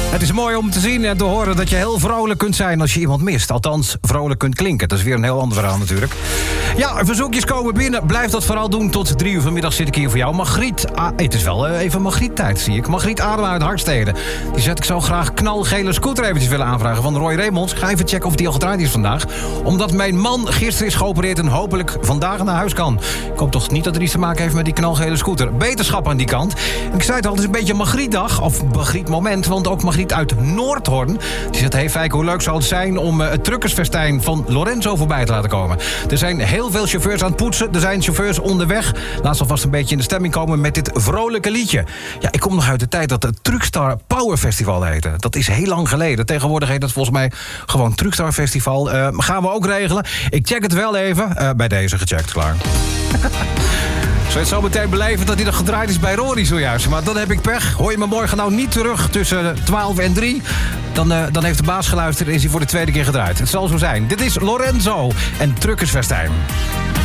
Het is mooi om te zien en te horen dat je heel vrolijk kunt zijn als je iemand mist. Althans, vrolijk kunt klinken. Dat is weer een heel ander verhaal natuurlijk. Ja, verzoekjes komen binnen. Blijf dat vooral doen. Tot 3 uur vanmiddag zit ik hier voor jou. Margriet, het is wel even Margriet-tijd, zie ik. Margriet Adema uit Harkstede. Die zet ik zo graag knalgele scooter eventjes willen aanvragen van Roy Remonds. Ik ga even checken of die al gedraaid is vandaag. Omdat mijn man gisteren is geopereerd en hopelijk vandaag naar huis kan. Ik hoop toch niet dat er iets te maken heeft met die knalgele scooter. Beterschap aan die kant. Ik zei het al, het is een beetje een Margrietdag. Of Margriet-moment, want ook Margriet uit Noordhorn. Die zegt, hey Fijke, hoe leuk zou het zijn om het truckersfestijn van Lorenzo voorbij te laten komen. Er zijn heel veel chauffeurs aan het poetsen. Er zijn chauffeurs onderweg. Laat ze alvast een beetje in de stemming komen met dit vrolijke liedje. Ja, ik kom nog uit de tijd dat het Truckstar Power Festival heette. Dat is heel lang geleden. Tegenwoordig heet dat volgens mij gewoon Truckstar Festival. Gaan we ook regelen. Ik check het wel even. Bij deze gecheckt, klaar. Zou je het zo meteen beleven dat hij nog gedraaid is bij Rory zojuist. Maar dan heb ik pech. Hoor je me morgen nou niet terug tussen 12 en 3... Dan heeft de baas geluisterd en is hij voor de tweede keer gedraaid. Het zal zo zijn. Dit is Lorenzo en Truckersfestijn.